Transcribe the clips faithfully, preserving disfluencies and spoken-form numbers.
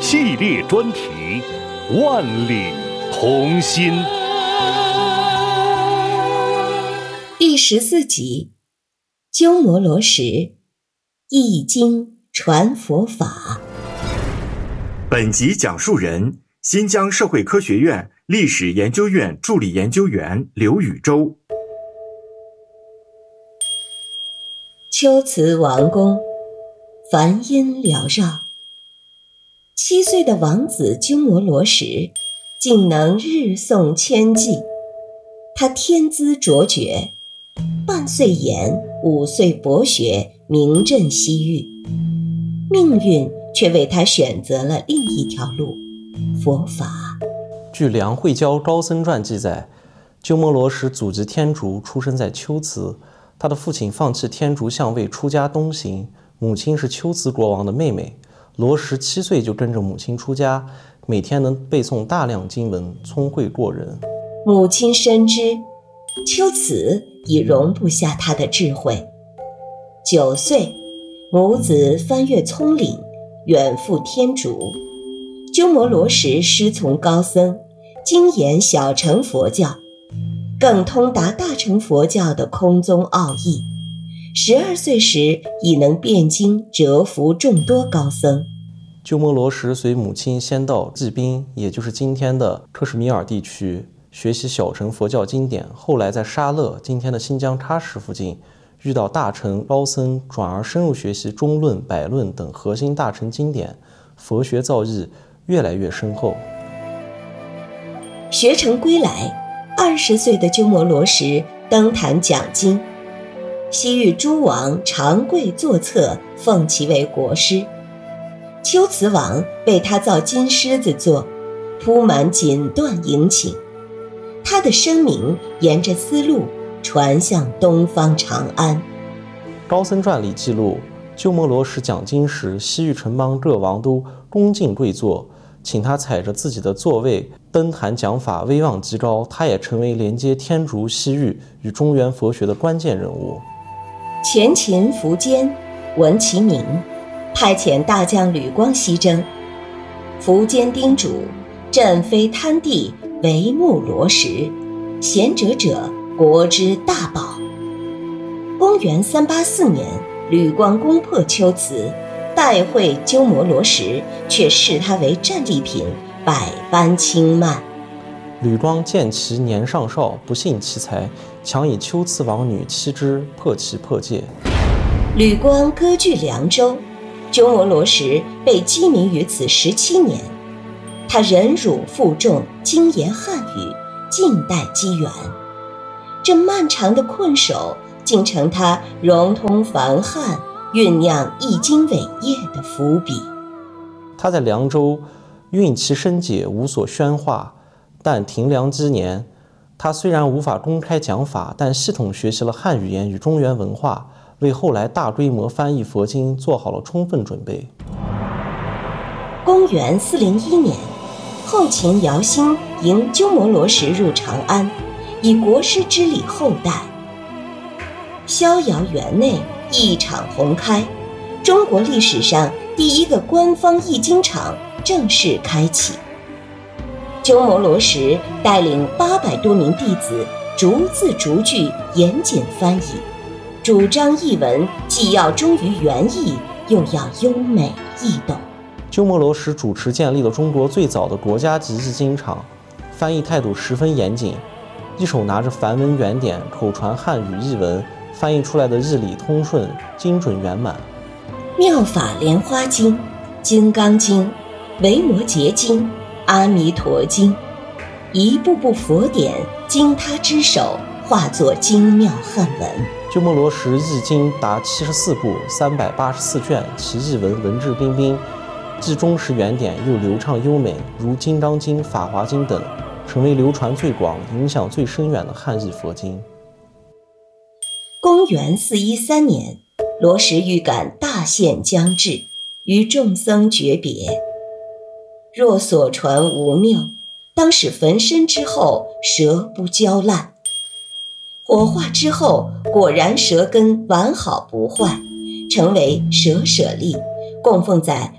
系列专题《万里同心》 第十四集：鸠摩罗什译经传佛法。 本集讲述人：新疆社会科学院历史研究院助理研究员刘禹洲。 龟兹王宫，梵音缭绕。七岁的王子鸠摩罗什竟能日诵千记，他天资卓绝，半岁言，五岁博学，名震西域。命运却为他选择了另一条路——佛法。 据梁慧娇《高僧传》记载，鸠摩罗什祖籍天竺，出生在龟兹。他的父亲放弃天竺相位出家东行，母亲是龟兹国王的妹妹。罗什七岁就跟着母亲出家，每天能背诵大量经文，聪慧过人。 母亲深知龟兹已容不下他的智慧。九岁，母子翻越葱岭，远赴天竺。鸠摩罗什师从高僧，精研小乘佛教，更通达大乘佛教的空宗奥义。十二岁时已能辩经，折服众多高僧。 鸠摩罗什随母亲先到罽宾，也就是今天的克什米尔地区，学习小乘佛教经典。后来在沙勒（今天的新疆喀什）附近遇到大乘高僧，转而深入学习中论、百论等核心大乘经典，佛学造诣越来越深厚。 学成归来，二十岁的鸠摩罗什登坛讲经，西域诸王长跪作侧，奉其为国师。龟兹王为他造金狮子座，铺满锦缎迎请。他的声名沿着丝路传向东方长安。《 高僧传》里记录，鸠摩罗什讲经时，西域城邦各王都恭敬跪坐，请他踩着自己的座位登坛讲法，威望极高。他也成为连接天竺、西域与中原佛学的关键人物。 前秦苻坚闻其名，派遣大将吕光西征。苻坚叮嘱：朕非贪地，惟慕罗什，贤者者，国之大宝。公元三八四年，吕光攻破龟兹，拜会鸠摩罗什，却视他为战利品，百般轻慢。 吕光见其年尚少，不信其才，强以龟兹王女妻之，破其破戒。 吕光割据凉州，鸠摩罗什被羁民于此十七年。他忍辱负重，精研汉语，静待机缘。这漫长的困守，竟成他融通梵汉、酝酿易经伟业的伏笔。 他在凉州运其深解，无所宣化。但停凉之年，他虽然无法公开讲法，但系统学习了汉语言与中原文化，为后来大规模翻译佛经做好了充分准备。 公元四零一年，后秦姚兴迎鸠摩罗什入长安，以国师之礼厚待。逍遥园内一场红开，中国历史上第一个官方译经场正式开启。鸠摩罗什带领八百多名弟子，逐字逐句严谨翻译，主张译文既要忠于原意，又要优美易懂。 鸠摩罗什主持建立了中国最早的国家级译经场，翻译态度十分严谨，一手拿着梵文原典，口传汉语译文，翻译出来的日理通顺，精准圆满。 妙法莲花经、金刚经、维摩诘经、阿弥陀经，一部部佛典经他之手，化作精妙汉文。 鸠摩罗什译经达七十四部，三百八十四卷，其译文文质彬彬，既忠实原典又流畅优美，如《金刚经》《法华经》等，成为流传最广、影响最深远的汉译佛经。 公元四一三年，罗什预感大限将至，与众僧诀别。若所传无谬，当使焚身之后，舌不焦烂。火化之后，果然舌根完好不坏，成为舍舍利，供奉在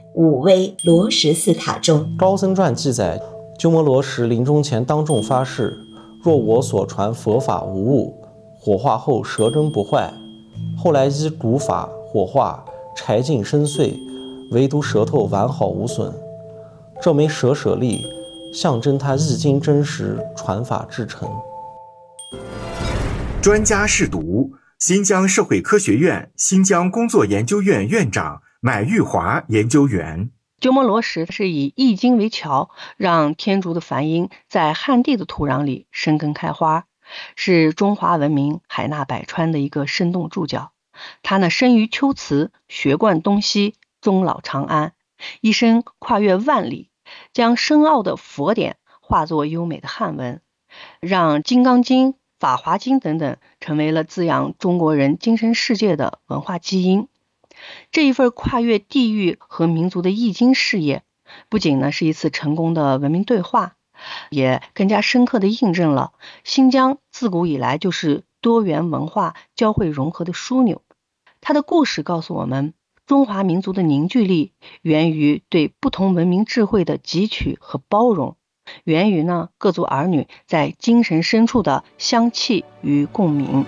武威罗什寺塔中。 《高僧传》记载，鸠摩罗什临终前当众发誓，若我所传佛法无误，火化后舌根不坏。后来依古法火化，柴尽深碎，唯独舌头完好无损。这枚舍舍利象征他译经真实，传法至诚。 专家试读，新疆社会科学院新疆工作研究院院长买玉华研究员。 鸠摩罗什是以易经为桥，让天竺的梵音在汉地的土壤里生根开花，是中华文明海纳百川的一个生动注脚。他呢生于龟兹，学贯东西，终老长安，一生跨越万里，将深奥的佛典化作优美的汉文，让《金刚经》《法华经》等等成为了滋养中国人精神世界的文化基因。这一份跨越地域和民族的易经事业，不仅呢是一次成功的文明对话，也更加深刻地印证了新疆自古以来就是多元文化交汇融合的枢纽。它的故事告诉我们，中华民族的凝聚力源于对不同文明智慧的汲取和包容，源于呢各族儿女在精神深处的相契与共鸣。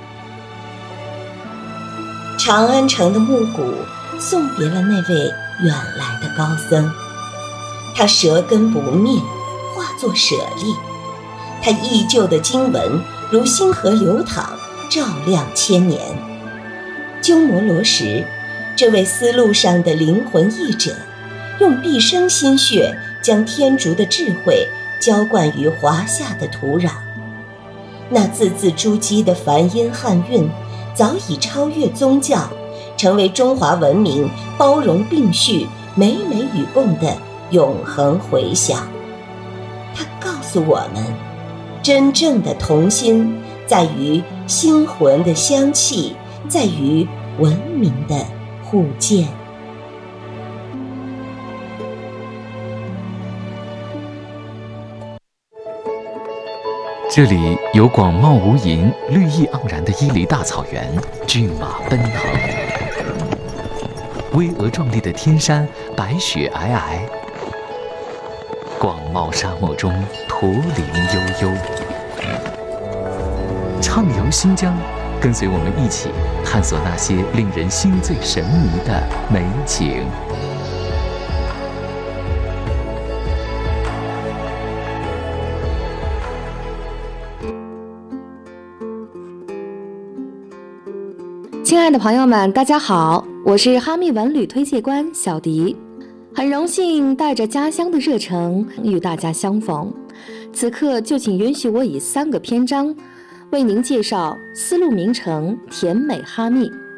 长安城的暮鼓送别了那位远来的高僧，他舌根不灭，化作舍利，他依旧的经文如星河流淌，照亮千年。鸠摩罗什这位丝路上的灵魂译者，用毕生心血将天竺的智慧浇灌于华夏的土壤，那字字珠玑的梵音汉韵早已超越宗教，成为中华文明包容并蓄、美美与共的永恒回响。它告诉我们，真正的同心在于心魂的相契，在于文明的互鉴。 这里有广袤无垠、绿意盎然的伊犁大草原，骏马奔腾；巍峨壮丽的天山，白雪皑皑；广袤沙漠中，驼铃悠悠。畅游新疆，跟随我们一起探索那些令人心醉神迷的美景。 亲爱的朋友们，大家好，我是哈密文旅推介官小迪，很荣幸带着家乡的热诚与大家相逢。此刻就请允许我以三个篇章为您介绍丝路名城甜美哈密。